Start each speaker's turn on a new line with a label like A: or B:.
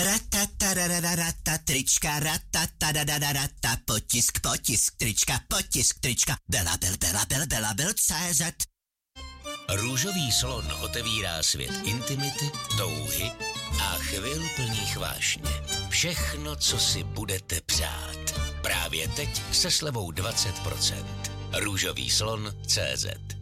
A: Ratatarararata, trička, ratatarararata, potisk, trička, Belabel.cz.
B: Růžový slon otevírá svět intimity, touhy a chvil plných vášně. Všechno, co si budete přát. Právě teď se slevou 20%. Růžový slon.cz